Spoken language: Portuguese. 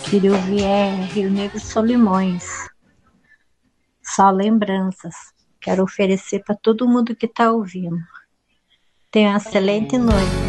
Vier Rio Negro e Solimões. Só lembranças. Quero oferecer para todo mundo que está ouvindo. Tenha uma excelente noite.